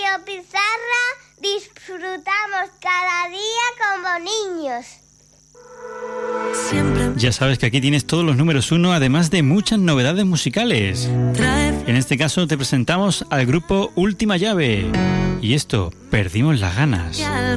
Radio Pizarra disfrutamos cada día como niños. Ya sabes que aquí tienes todos los números 1, además de muchas novedades musicales. En este caso te presentamos al grupo Última Llave. Y esto, Perdimos las ganas.